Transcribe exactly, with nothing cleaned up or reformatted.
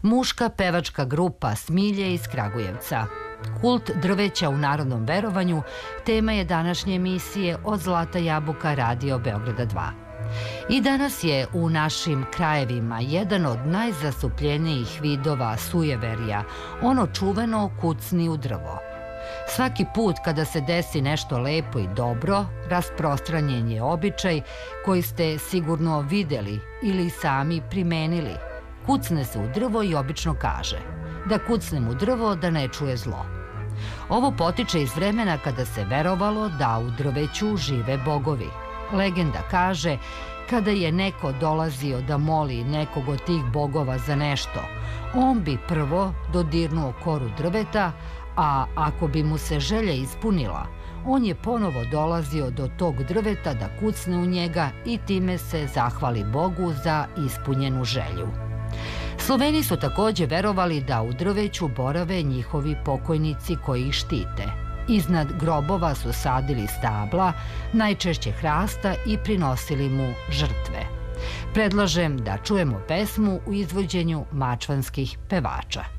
muška pevačka grupa Smilje iz Kragujevca. Kult drveća u narodnom verovanju tema je današnje emisije Od Zlata jabuka Radio Beograda dva. I danas je u našim krajevima jedan od najzastupljenijih vidova sujeverja, ono čuveno kucni u drvo. Svaki put kada se desi nešto lepo i dobro, rasprostranjen je običaj koji ste sigurno videli ili sami primenili. Kucne se u drvo i obično kaže da kucnem u drvo da ne čuje zlo. Ovo potiče iz vremena kada se verovalo da u drveću žive bogovi. Legenda kaže, kada je neko dolazio da moli nekog od tih bogova za nešto, on bi prvo dodirnuo koru drveta, a ako bi mu se želja ispunila, on je ponovo dolazio do tog drveta da kucne u njega i time se zahvali Bogu za ispunjenu želju. Sloveni su takođe verovali da u drveću borave njihovi pokojnici koji ih štite. Iznad grobova su sadili stabla, najčešće hrasta i prinosili mu žrtve. Predlažem da čujemo pesmu u izvođenju mačvanskih pevača.